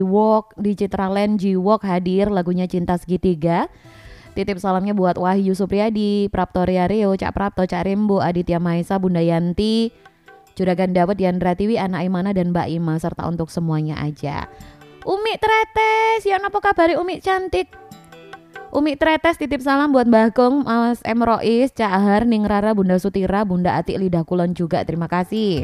Walk di Citraland G-Walk hadir lagunya Cinta Segitiga. Titip salamnya buat Wahyu Supriyadi, Praptoria Reo, Cak Prapto, Cak Rembo, Aditya Maesa, Bunda Yanti, Juragan Dawet, Yandra Tiwi, Anak Imana dan Mbak Ima, serta untuk semuanya aja. Umi Tretes, ya apa kabari Umi cantik? Umi Tretes titip salam buat Mbah Gong, Mas M. Rois, Cak Ahar, Ning Rara, Bunda Sutira, Bunda Atik Lidah Kulon juga, terima kasih.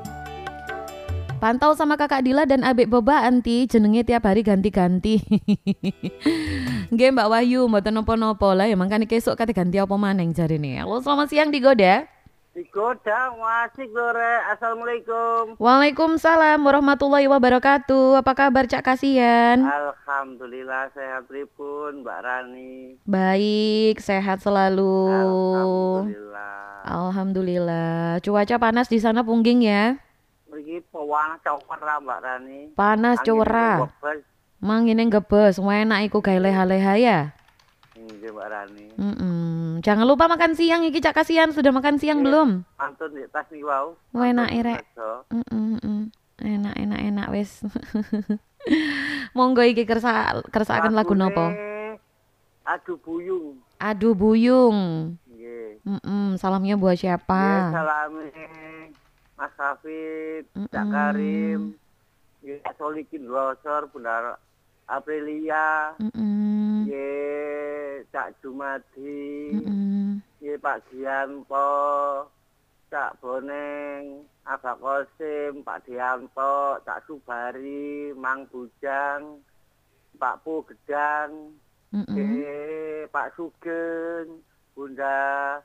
Pantau sama Kakak Dila dan Abik Boba anti jenenge tiap hari ganti-ganti. Nggih Mbak Wahyu, mboten napa-napa lah ya mangkane kesuk kate ganti apa maneng jarine. Halo, selamat siang Digoda. Digoda masih gore. Assalamualaikum. Waalaikumsalam warahmatullahi wabarakatuh. Apa kabar Cak Kasian? Alhamdulillah sehat pripun Mbak Rani. Baik, sehat selalu. Alhamdulillah. Alhamdulillah. Cuaca panas di sana pungging ya? Mriki pawana cowera Mbak Rani. Panas cowera. Mang ini ngebes, enak iku gawe leha-leha ya. Nggih Mbak Rani. Jangan lupa makan siang iki Cak Kasian, sudah makan siang belum? Mantun di tas niku wau. Enak rek. Enak wis. Monggo iki kersakaken lagu napa? Aduh Buyung. Aduh Buyung. Nggih. Salamnya buat siapa? Salame Mas Hafid, Cak Karim, Solikin Rosor, Bunda Aprilia, Cak Jumadi, Pak Gianto, Cak Boneng, Abah Kosim, Pak Dianto, Cak Subari, Mang Bujang, Pak Pu Gedang, Pak Sugeng, Bunda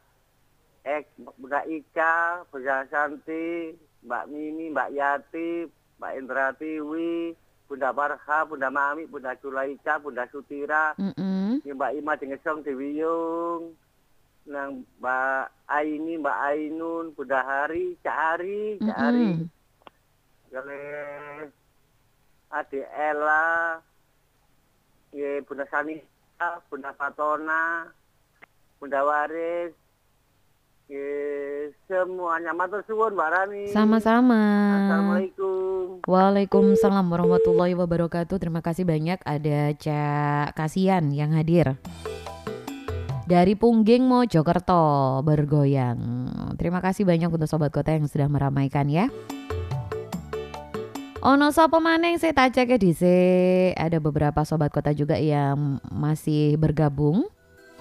Ika, Bunda Santi, Mbak Mimi, Mbak Yati, Mbak Indra Tiwi, Bunda Barha, Bunda Mami, Bunda Julaika, Bunda Sutira, Mbak Ima Dengesong Dewiyung, nang Mbak Aini, Mbak Ainun, Bunda Hari, Cak Hari, Kale Ade Ella, Bunda Sanita, Bunda Fatona, Bunda Waris. Semuanya matur suwun Mbak Rani. Sama-sama. Assalamualaikum. Waalaikumsalam warahmatullahi wabarakatuh. Terima kasih banyak ada Cak Kasian yang hadir dari Pungging Mojokerto bergoyang. Terima kasih banyak untuk Sobat Kota yang sudah meramaikan ya. Ono sapa maneng saya tak cek dhisik. Ada beberapa Sobat Kota juga yang masih bergabung.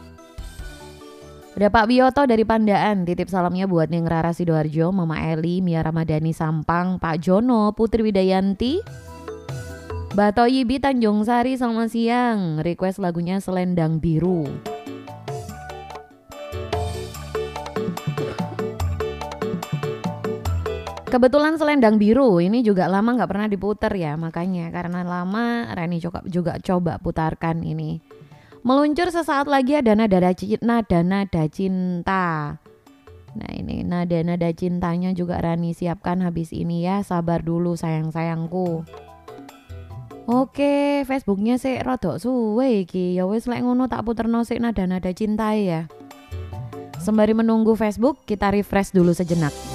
Ada Pak Wiyoto dari Pandaan, titip salamnya buat Ning Rara Sidoarjo, Mama Eli, Mia Ramadhani Sampang, Pak Jono, Putri Widayanti, Bato Yibi Tanjung Sari, selamat siang. Request lagunya Selendang Biru. Kebetulan Selendang Biru ini juga lama gak pernah diputer ya, makanya karena lama Rani juga coba putarkan ini. Meluncur sesaat lagi ada nada cinta. Nah ini nada cintanya juga Rani siapkan habis ini ya. Sabar dulu sayang-sayangku. Oke, Facebooknya sih rodok suwe iki. Ya wis lek ngono tak puterno sik nada cinta ya. Sembari menunggu Facebook, kita refresh dulu sejenak.